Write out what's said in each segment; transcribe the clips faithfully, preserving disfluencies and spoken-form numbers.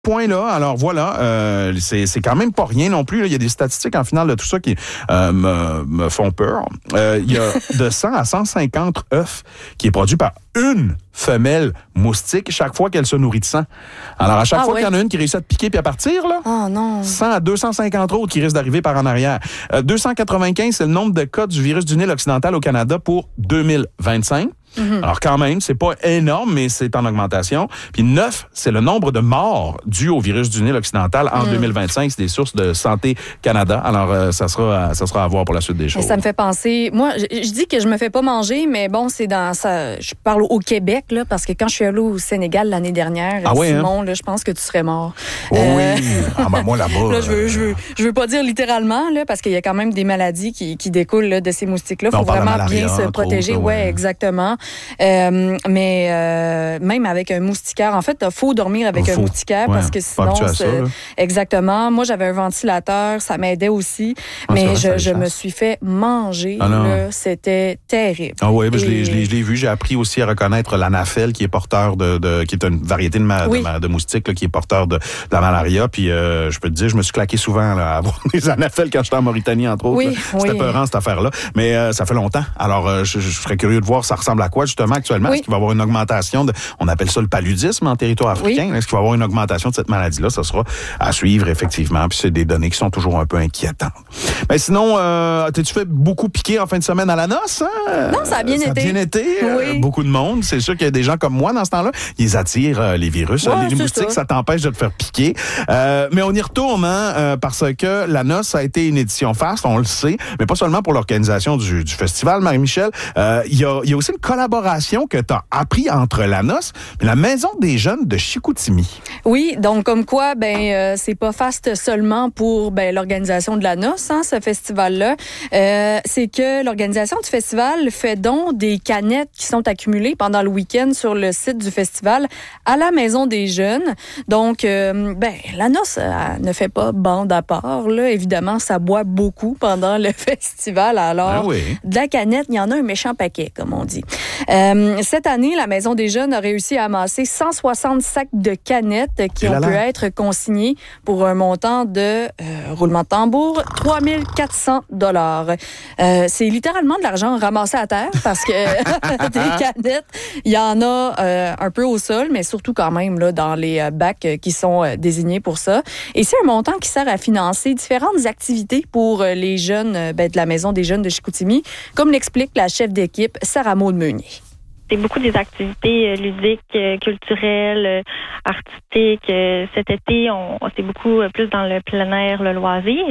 point-là. Alors voilà, euh, c'est, c'est quand même pas rien non plus. Là. Il y a des statistiques en finale de tout ça qui euh, me, me font peur. Euh, il y a de cent à cent cinquante œufs qui est produit par une femelle moustique chaque fois qu'elle se nourrit de sang. Alors, à chaque ah, fois oui. qu'il y en a une qui réussit à te piquer puis à partir, là, oh, non. cent à deux cent cinquante autres qui risquent d'arriver par en arrière. Euh, deux cent quatre-vingt-quinze, c'est le nombre de cas du virus du Nil occidental au Canada pour deux mille vingt-cinq. Mm-hmm. Alors, quand même, c'est pas énorme, mais c'est en augmentation. Puis neuf, c'est le nombre de morts dus au virus du Nil occidental en mm. deux mille vingt-cinq. C'est des sources de Santé Canada. Alors, euh, ça sera, ça sera à voir pour la suite des choses. Ça me fait penser... Moi, je, je dis que je me fais pas manger, mais bon, c'est dans ça. Je parle au Québec, là, parce que quand je suis allée au Sénégal l'année dernière, ah, Simon, hein? là, je pense que tu serais mort. Oh, euh... oui. Ah, ben moi, là-bas... là, je veux, je veux, je veux pas dire littéralement, là, parce qu'il y a quand même des maladies qui, qui découlent là, de ces moustiques-là. Il faut vraiment malaria, bien se protéger. Oui, ouais, exactement. Euh, mais euh, même avec un moustiquaire, en fait, il faut dormir avec faut. un moustiquaire ouais, parce que sinon, que c'est... Ça, exactement. Moi, j'avais un ventilateur, ça m'aidait aussi, ah, mais je, je me suis fait manger. Ah, là, c'était terrible. Ah oui, ben, Et... je, l'ai, je, l'ai, je l'ai vu. J'ai appris aussi à reconnaître l'anaphèle qui est porteur de, de qui est une variété de, ma, oui. de, de moustiques là, qui est porteur de, de la malaria. Puis euh, je peux te dire, je me suis claqué souvent là, à avoir des anaphèles quand j'étais en Mauritanie, entre autres. Oui, c'était oui. peurant cette affaire-là. Mais euh, ça fait longtemps. Alors, euh, je, je serais curieux de voir ça ressemble à quoi justement actuellement. Oui. Est-ce qu'il va y avoir une augmentation de, on appelle ça le paludisme en territoire africain. Oui. Est-ce qu'il va y avoir une augmentation de cette maladie-là? Ça sera à suivre, effectivement. Puis c'est des données qui sont toujours un peu inquiétantes. Mais sinon, euh, t'as-tu fait beaucoup piquer en fin de semaine à la noce? Hein? Non, ça a bien ça été. Ça a bien été. Oui. Euh, beaucoup de monde. C'est sûr qu'il y a des gens comme moi dans ce temps-là. Ils attirent euh, les virus. Ouais, les moustiques, ça. ça t'empêche de te faire piquer. Euh, mais on y retourne, hein, euh, parce que la noce a été une édition faste, on le sait, mais pas seulement pour l'organisation du, du festival, Marie-Michel. Euh, il y a, y a aussi une collaboration que tu as appris entre la noce et la Maison des jeunes de Chicoutimi. Oui, donc comme quoi, ben euh, c'est pas faste seulement pour ben, l'organisation de la noce, hein, ce festival-là. Euh, c'est que l'organisation du festival fait don des canettes qui sont accumulées pendant le week-end sur le site du festival à la Maison des jeunes. Donc, euh, ben la noce elle ne fait pas bande à part, là. Évidemment, ça boit beaucoup pendant le festival. Alors, ah oui. de la canette, il y en a un méchant paquet, comme on dit. Euh, cette année, la Maison des jeunes a réussi à amasser cent soixante sacs de canettes qui ont pu être consignés pour un montant de, euh, roulement de tambour, trois mille quatre cents dollars. Euh, c'est littéralement de l'argent ramassé à terre parce que des canettes, il y en a euh, un peu au sol, mais surtout quand même là, dans les bacs qui sont euh, désignés pour ça. Et c'est un montant qui sert à financer différentes activités pour euh, les jeunes ben, de la Maison des jeunes de Chicoutimi, comme l'explique la chef d'équipe Sarah Maud Meunier. C'est beaucoup des activités ludiques, culturelles, artistiques. Cet été, on, c'est beaucoup plus dans le plein air, le loisir.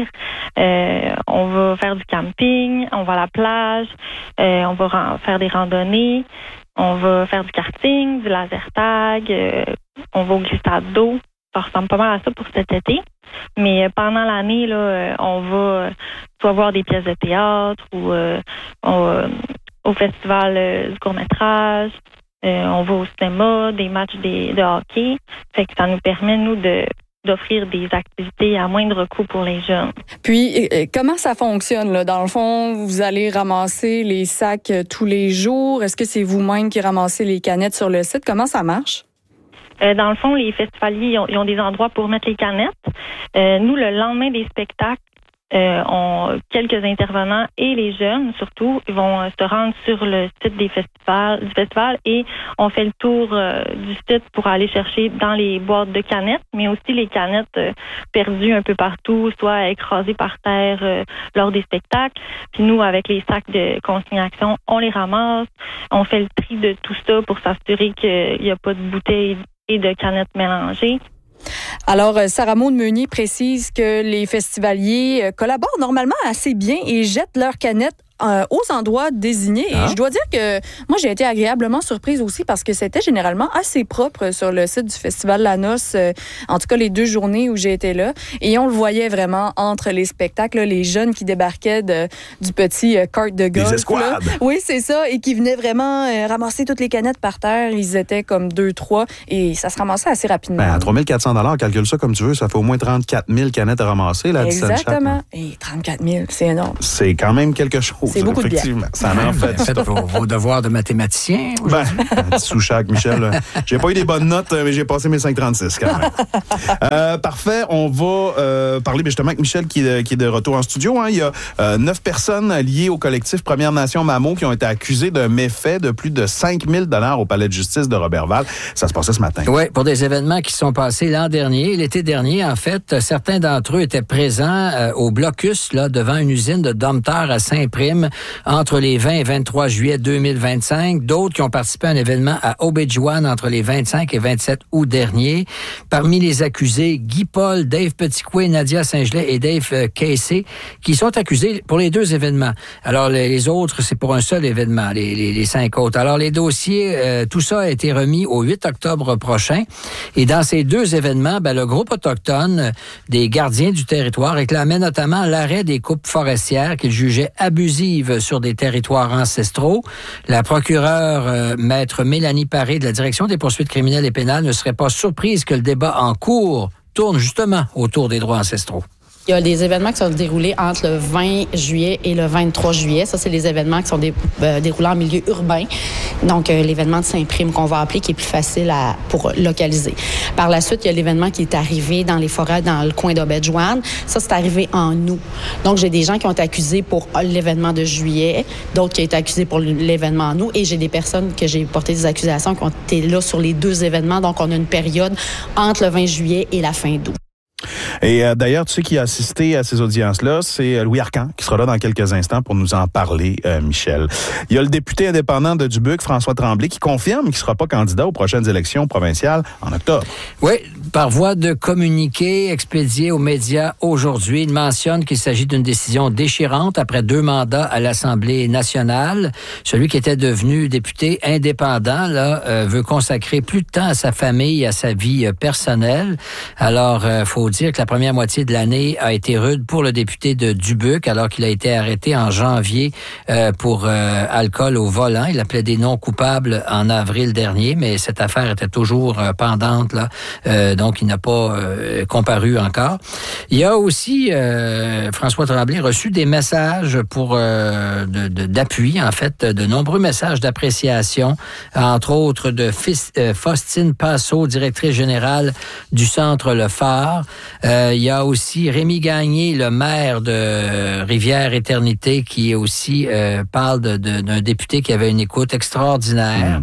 Euh, on va faire du camping, on va à la plage, euh, on va ran- faire des randonnées, on va faire du karting, du laser tag, euh, on va au glissade d'eau. Ça ressemble pas mal à ça pour cet été. Mais pendant l'année, là, on va soit voir des pièces de théâtre ou euh, on va au festival euh, du court-métrage, euh, on va au cinéma, des matchs des, de hockey. Fait que ça nous permet, nous, de d'offrir des activités à moindre coût pour les jeunes. Puis, euh, comment ça fonctionne, là? Dans le fond, vous allez ramasser les sacs euh, tous les jours? Est-ce que c'est vous-même qui ramassez les canettes sur le site? Comment ça marche? Euh, dans le fond, les festivaliers ils ont, ils ont des endroits pour mettre les canettes. Euh, nous, le lendemain des spectacles, Euh, on, quelques intervenants et les jeunes, surtout, ils vont se rendre sur le site des festivals, du festival et on fait le tour euh, du site pour aller chercher dans les boîtes de canettes, mais aussi les canettes euh, perdues un peu partout, soit écrasées par terre euh, lors des spectacles. Puis nous, avec les sacs de consignation, on les ramasse, on fait le tri de tout ça pour s'assurer qu'il n'y a pas de bouteilles et de canettes mélangées. Alors, Sarah Maud Meunier précise que les festivaliers collaborent normalement assez bien et jettent leurs canettes Euh, aux endroits désignés. Ah. Et je dois dire que moi, j'ai été agréablement surprise aussi parce que c'était généralement assez propre sur le site du Festival La Noce, euh, en tout cas les deux journées où j'ai été là. Et on le voyait vraiment entre les spectacles, là, les jeunes qui débarquaient de, du petit euh, kart de golf. Des escouades. Là. Oui, c'est ça. Et qui venaient vraiment euh, ramasser toutes les canettes par terre. Ils étaient comme deux, trois. Et ça se ramassait assez rapidement. Ben, à trois mille quatre cents dollars, calcule ça comme tu veux, ça fait au moins trente-quatre mille canettes à ramasser. Là, exactement. Et trente-quatre mille, c'est énorme. C'est quand même quelque chose. C'est beaucoup de bière. Effectivement, ça en fait. Faites vos, vos devoirs de mathématicien. Ben, sous chaque, Michel. J'ai pas eu des bonnes notes, mais j'ai passé mes cinq trente-six quand même. euh, parfait, on va euh, parler justement avec Michel qui est, qui est de retour en studio. Hein. Il y a euh, neuf personnes liées au collectif Première Nation Mamo qui ont été accusées d'un méfait de plus de cinq mille dollars au palais de justice de Roberval. Ça se passait ce matin. Oui, pour des événements qui sont passés l'an dernier. L'été dernier, en fait, certains d'entre eux étaient présents euh, au blocus là, devant une usine de dompteurs à Saint-Prime entre les vingt et vingt-trois juillet deux mille vingt-cinq. D'autres qui ont participé à un événement à Obidjwan entre les vingt-cinq et vingt-sept août dernier. Parmi les accusés, Guy Paul, Dave Petitcoué, Nadia Saint-Gelais et Dave euh, Casey, qui sont accusés pour les deux événements. Alors, les, les autres, c'est pour un seul événement, les, les, les cinq autres. Alors, les dossiers, euh, tout ça a été remis au huit octobre prochain. Et dans ces deux événements, ben, le groupe autochtone des gardiens du territoire réclamait notamment l'arrêt des coupes forestières qu'il jugeait abusives sur des territoires ancestraux. La procureure, euh, maître Mélanie Paré de la Direction des poursuites criminelles et pénales ne serait pas surprise que le débat en cours tourne justement autour des droits ancestraux. Il y a des événements qui sont déroulés entre le vingt juillet et le vingt-trois juillet. Ça, c'est les événements qui sont dé, euh, déroulés en milieu urbain. Donc, euh, l'événement de Saint-Prime qu'on va appeler, qui est plus facile à, pour localiser. Par la suite, il y a l'événement qui est arrivé dans les forêts, dans le coin d'Obidjwan. Ça, c'est arrivé en août. Donc, j'ai des gens qui ont été accusés pour l'événement de juillet, d'autres qui ont été accusés pour l'événement en août, et j'ai des personnes que j'ai porté des accusations qui ont été là sur les deux événements. Donc, on a une période entre le vingt juillet et la fin d'août. Et euh, d'ailleurs, tu sais qui a assisté à ces audiences-là, c'est Louis Arcan, qui sera là dans quelques instants pour nous en parler, euh, Michel. Il y a le député indépendant de Dubuque, François Tremblay, qui confirme qu'il ne sera pas candidat aux prochaines élections provinciales en octobre. Oui, par voie de communiqué expédié aux médias aujourd'hui, il mentionne qu'il s'agit d'une décision déchirante après deux mandats à l'Assemblée nationale. Celui qui était devenu député indépendant là euh, veut consacrer plus de temps à sa famille, à sa vie euh, personnelle. Alors, il euh, faut dire que la première moitié de l'année a été rude pour le député de Dubuque, alors qu'il a été arrêté en janvier euh, pour euh, alcool au volant. Il a plaidé non coupable en avril dernier, mais cette affaire était toujours euh, pendante, là, euh, donc il n'a pas euh, comparu encore. Il y a aussi, euh, François Tremblay, reçu des messages pour euh, de, de, d'appui, en fait, de nombreux messages d'appréciation, entre autres de Fis, euh, Faustine Passot, directrice générale du Centre Le Phare. Euh, il y a aussi Rémi Gagné, le maire de Rivière-Éternité, qui aussi euh, parle de, de, d'un député qui avait une écoute extraordinaire. Mmh.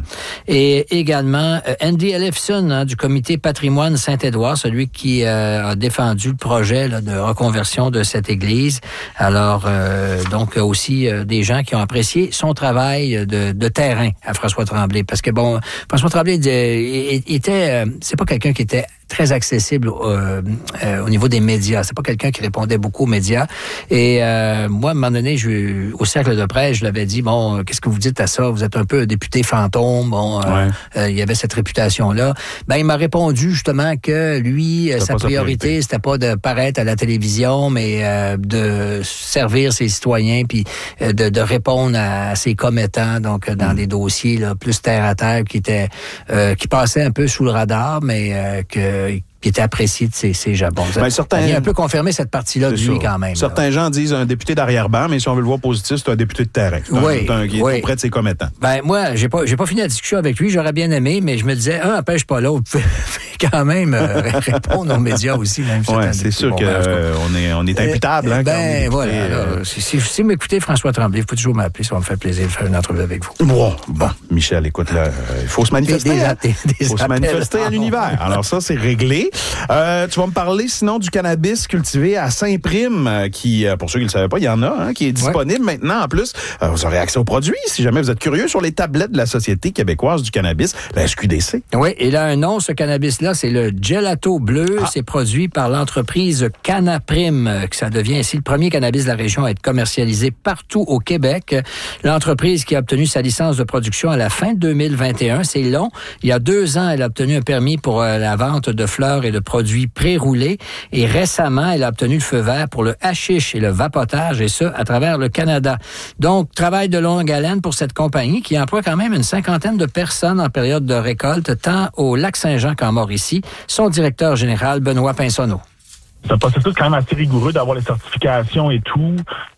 Et également euh, Andy Ellefson, hein, du comité Patrimoine Saint-Édouard, celui qui euh, a défendu le projet là, de reconversion de cette église. Alors, euh, donc aussi euh, des gens qui ont apprécié son travail de, de terrain à François Tremblay. Parce que, bon, François Tremblay euh, était... Euh, c'est pas quelqu'un qui était très accessible euh, euh, au niveau des médias. C'est pas quelqu'un qui répondait beaucoup aux médias. Et euh, moi, à un moment donné, je, au cercle de presse, je l'avais dit, bon, qu'est-ce que vous dites à ça? Vous êtes un peu un député fantôme. Bon, euh, ouais. euh, il y avait cette réputation-là. Ben, il m'a répondu justement que lui, sa priorité, sa priorité, c'était pas de paraître à la télévision, mais euh, de servir ses citoyens, puis euh, de, de répondre à, à ses commettants, donc dans mmh. des dossiers là, plus terre à terre, qui étaient, euh, qui passaient un peu sous le radar, mais euh, que qui était apprécié de ces, ces jabons. Ben, certains... Il a un peu confirmé cette partie-là de lui, quand même. Certains là. gens disent un député d'arrière-ban, mais si on veut le voir positif, c'est un député de terrain. C'est oui, un, un, qui est oui. tout près de ses commettants. Ben, moi, j'ai pas, j'ai pas fini la discussion avec lui, j'aurais bien aimé, mais je me disais, un empêche pas l'autre. quand même euh, répondre aux médias aussi, même si ouais, c'est sûr qu'on euh, est, on est imputable. Hein, ben, quand voilà. Euh... Si, si, si vous m'écoutez, François Tremblay, il faut toujours m'appeler, ça va me faire plaisir de faire une entrevue avec vous. Bon, bon Michel, écoute, là, il faut se manifester. Il faut se manifester à l'univers. Alors ça, c'est réglé. Euh, tu vas me parler sinon du cannabis cultivé à Saint-Prime, qui, pour ceux qui ne le savaient pas, il y en a, hein, qui est disponible ouais. maintenant. En plus, euh, vous aurez accès aux produits, si jamais vous êtes curieux, sur les tablettes de la Société québécoise du cannabis, la S Q D C. Oui, il a un nom, ce cannabis-là, c'est le Gelato Bleu. Ah. C'est produit par l'entreprise Canaprime, que ça devient ainsi le premier cannabis de la région à être commercialisé partout au Québec. L'entreprise qui a obtenu sa licence de production à la fin de deux mille vingt et un, c'est long. Il y a deux ans, elle a obtenu un permis pour euh, la vente de fleurs et de produits pré-roulés. Et récemment, elle a obtenu le feu vert pour le hashish et le vapotage, et ce, à travers le Canada. Donc, travail de longue haleine pour cette compagnie qui emploie quand même une cinquantaine de personnes en période de récolte, tant au Lac-Saint-Jean qu'en Mauricie. Son directeur général, Benoît Pinsonneau. C'est un processus quand même assez rigoureux d'avoir les certifications et tout.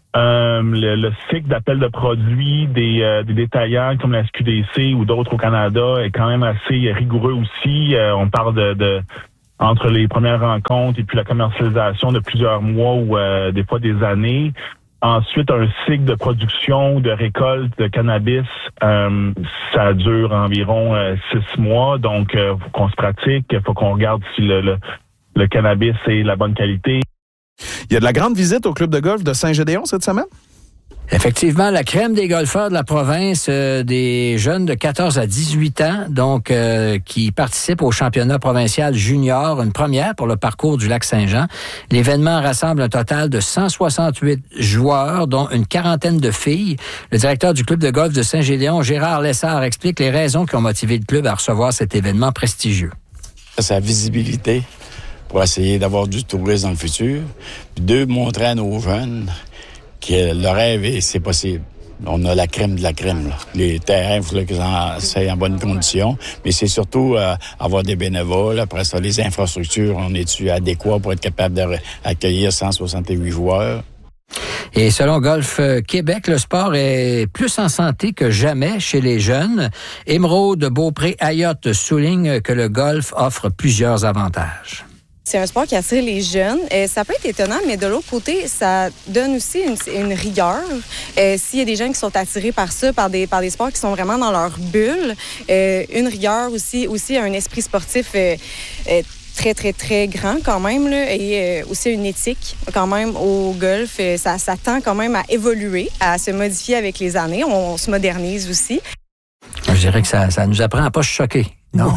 Euh, le, le cycle d'appel de produits des, euh, des détaillants comme la S Q D C ou d'autres au Canada est quand même assez rigoureux aussi. Euh, on parle de, de entre les premières rencontres et puis la commercialisation de plusieurs mois ou euh, des fois des années. Ensuite, un cycle de production ou de récolte de cannabis, euh, ça dure environ euh, six mois. Donc, il euh, faut qu'on se pratique, il faut qu'on regarde si le, le, le cannabis est de la bonne qualité. Il y a de la grande visite au club de golf de Saint-Gédéon cette semaine? Effectivement, la crème des golfeurs de la province, euh, des jeunes de quatorze à dix-huit ans, donc euh, qui participent au championnat provincial junior, une première pour le parcours du Lac-Saint-Jean. L'événement rassemble un total de cent soixante-huit joueurs, dont une quarantaine de filles. Le directeur du club de golf de Saint-Gédéon, Gérard Lessard, explique les raisons qui ont motivé le club à recevoir cet événement prestigieux. C'est la visibilité pour essayer d'avoir du tourisme dans le futur. Puis deux, montrer à nos jeunes que le rêve, est, c'est possible. On a la crème de la crème. Là. Les terrains, il faut qu'ils soient en bonne condition. Mais c'est surtout euh, avoir des bénévoles. Après ça, les infrastructures, on est-tu adéquat pour être capable d'accueillir cent soixante-huit joueurs? Et selon Golf Québec, le sport est plus en santé que jamais chez les jeunes. Émeraude Beaupré-Ayotte souligne que le golf offre plusieurs avantages. C'est un sport qui attire les jeunes. Euh, ça peut être étonnant, mais de l'autre côté, ça donne aussi une, une rigueur. Euh, s'il y a des jeunes qui sont attirés par ça, par des, par des sports qui sont vraiment dans leur bulle, euh, une rigueur aussi, aussi un esprit sportif euh, euh, très, très, très grand quand même, là, et euh, aussi une éthique quand même au golf. Euh, ça, ça tend quand même à évoluer, à se modifier avec les années. On, on se modernise aussi. Je dirais que ça, ça nous apprend à pas se choquer, non?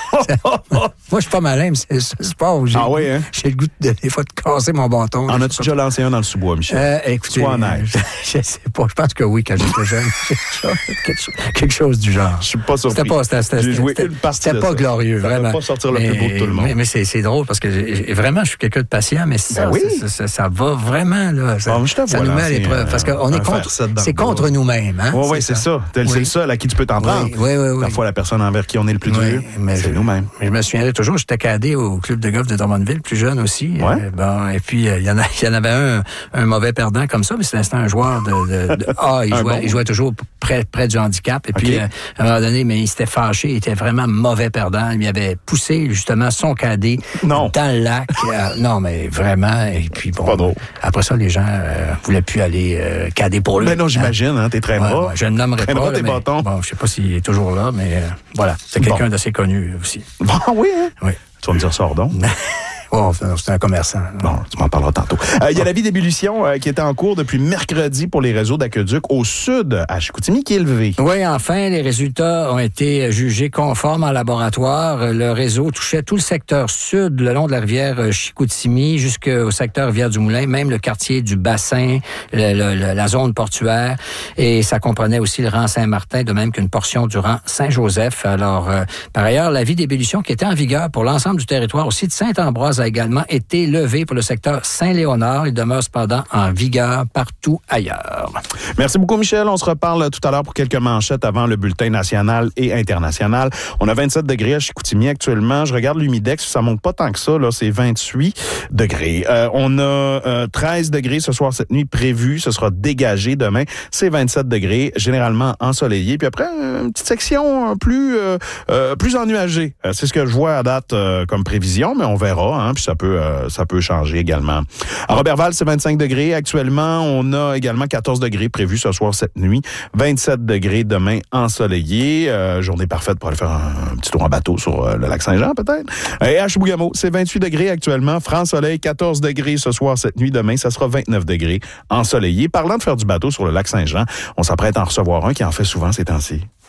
Moi, je suis pas malin, mais c'est ce sport où j'ai, ah oui, hein? j'ai le goût de, des fois de casser mon bâton. En as-tu déjà lancé un dans le sous-bois, Michel? Euh, écoutez, Soit en neige. Je, je sais pas. Je pense que oui, quand j'étais jeune. quelque, chose, quelque chose du genre. Je suis pas surpris. C'était pas, c'était, c'était, j'ai joué c'était, une partie c'était pas ça. glorieux, ça vraiment. Ça va pas sortir le mais, plus beau de tout le monde. Mais, mais c'est, c'est drôle parce que j'ai, vraiment, je suis quelqu'un de patient, mais ça, ben oui. ça, ça, ça va vraiment, là. Ça, bon, je te ça vois nous met à l'épreuve. Un, parce qu'on est contre, c'est contre nous-mêmes, hein. Oui, oui, c'est ça. ça. C'est oui. le seul à qui tu peux t'en prendre. Oui, oui, oui. Parfois, la personne envers qui on est le plus dur, oui, c'est je, nous-mêmes. Je me souviendrai toujours, j'étais cadé au club de golf de Drummondville, plus jeune aussi. Ouais. Euh, bon, et puis, il euh, y, en a, y en avait un, un mauvais perdant comme ça, mais c'était un joueur de, de, de A. Il, jouait, bon. il jouait toujours près, près du handicap. Et okay. puis, euh, à un moment donné, mais il s'était fâché, il était vraiment mauvais perdant. Il avait poussé, justement, son cadet non. dans le lac. euh, non, mais vraiment. Et puis, bon, pas drôle. Après ça, les gens euh, voulaient plus aller euh, cader pour lui. Ben non, j'imagine, hein, t'es très ouais, bras. Ouais, je ne nommerai pas. Tes mais, bâtons. Bon, je sais pas s'il est toujours là, mais euh, voilà. C'est quelqu'un bon. d'assez connu aussi. Bon, oui, hein? Oui. Tu vas me dire ça, donc. Oh, c'est un commerçant. Bon, tu m'en parleras tantôt. Il euh, y a la vie d'ébullition euh, qui était en cours depuis mercredi pour les réseaux d'aqueduc au sud, à Chicoutimi, qui est élevé. Oui, enfin, les résultats ont été jugés conformes en laboratoire. Le réseau touchait tout le secteur sud, le long de la rivière Chicoutimi, jusqu'au secteur Rivière-du-Moulin, même le quartier du Bassin, le, le, la zone portuaire. Et ça comprenait aussi le rang Saint-Martin, de même qu'une portion du rang Saint-Joseph. Alors, euh, par ailleurs, la vie d'ébullition qui était en vigueur pour l'ensemble du territoire aussi de Saint-Ambroise a également été levé pour le secteur Saint-Léonard. Il demeure cependant en vigueur partout ailleurs. Merci beaucoup, Michel. On se reparle tout à l'heure pour quelques manchettes avant le bulletin national et international. On a vingt-sept degrés à Chicoutimi actuellement. Je regarde l'humidex, ça monte pas tant que ça. Là, c'est vingt-huit degrés. Euh, on a euh, treize degrés ce soir, cette nuit prévue. Ce sera dégagé demain. C'est vingt-sept degrés, généralement ensoleillé. Puis après, une petite section plus euh, euh, plus ennuagée. Euh, c'est ce que je vois à date euh, comme prévision, mais on verra. Hein, puis ça peut euh, ça peut changer également. À Robertval, c'est vingt-cinq degrés. Actuellement, on a également quatorze degrés prévus ce soir, cette nuit. vingt-sept degrés demain, ensoleillé. Euh, journée parfaite pour aller faire un, un petit tour en bateau sur euh, le lac Saint-Jean, peut-être. Et à Chibougamau, c'est vingt-huit degrés actuellement. France-Soleil, quatorze degrés ce soir, cette nuit. Demain, ça sera vingt-neuf degrés, ensoleillé. Parlant de faire du bateau sur le lac Saint-Jean, on s'apprête à en recevoir un qui en fait souvent ces temps-ci.